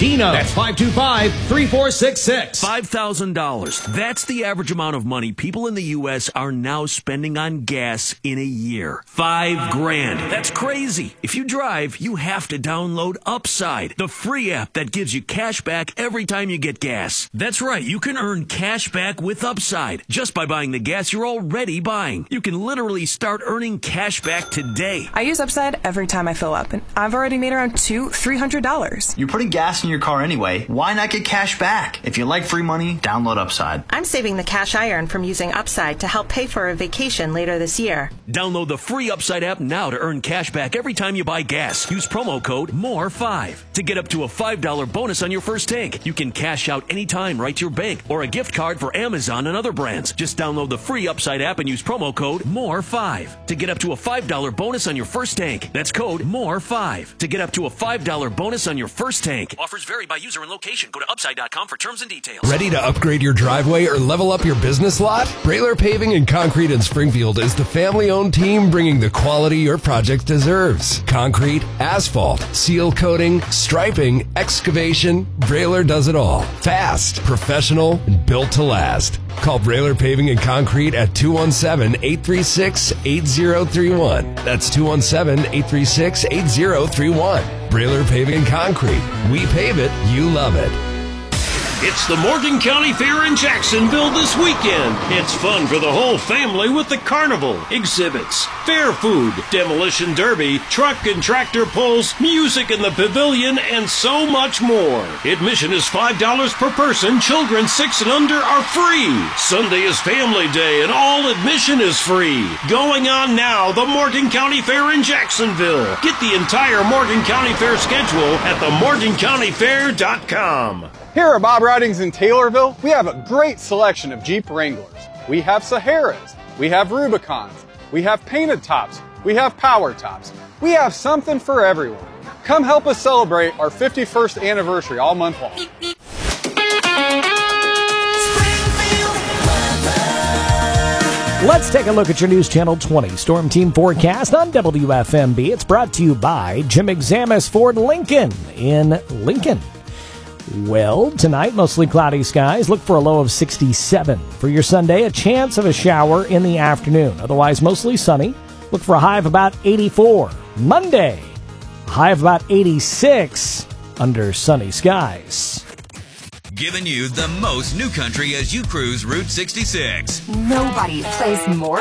Dino. That's 525-3466. $5,000. That's the average amount of money people in the U.S. are now spending on gas in a year. $5,000. That's crazy. If you drive, you have to download Upside, the free app that gives you cash back every time you get gas. That's right. You can earn cash back with Upside just by buying the gas you're already buying. You can literally start earning cash back today. I use Upside every time I fill up, and I've already made around $300. You're putting gas in your car anyway. Why not get cash back? If you like free money, download Upside. I'm saving the cash I earn from using Upside to help pay for a vacation later this year. Download the free Upside app now to earn cash back every time you buy gas. Use promo code MORE5 to get up to a $5 bonus on your first tank. You can cash out anytime right to your bank or a gift card for Amazon and other brands. Just download the free Upside app and use promo code MORE5 to get up to a $5 bonus on your first tank. That's code MORE5 to get up to a $5 bonus on your first tank. Offers vary by user and location. Go to Upside.com for terms and details. Ready to upgrade your driveway or level up your business lot? Brailer Paving and Concrete in Springfield is the family-owned team bringing the quality your project deserves. Concrete, asphalt, seal coating, striping, excavation. Brailer does it all. Fast, professional, and built to last. Call Brailer Paving and Concrete at 217-836-8031. That's 217-836-8031. Brailer Paving and Concrete. We pave it, you love it. It's the Morgan County Fair in Jacksonville this weekend. It's fun for the whole family with the carnival, exhibits, fair food, demolition derby, truck and tractor pulls, music in the pavilion, and so much more. Admission is $5 per person. Children 6 and under are free. Sunday is Family Day, and all admission is free. Going on now, the Morgan County Fair in Jacksonville. Get the entire Morgan County Fair schedule at themorgancountyfair.com. Here at Bob Ridings in Taylorville, we have a great selection of Jeep Wranglers. We have Saharas, we have Rubicons, we have painted tops, we have power tops. We have something for everyone. Come help us celebrate our 51st anniversary all month long. Let's take a look at your News Channel 20 Storm Team forecast on WFMB. It's brought to you by Jim Examus Ford Lincoln in Lincoln. Well, tonight, mostly cloudy skies. Look for a low of 67. For your Sunday, a chance of a shower in the afternoon. Otherwise, mostly sunny. Look for a high of about 84. Monday, a high of about 86 under sunny skies. Giving you the most new country as you cruise Route 66. Nobody plays more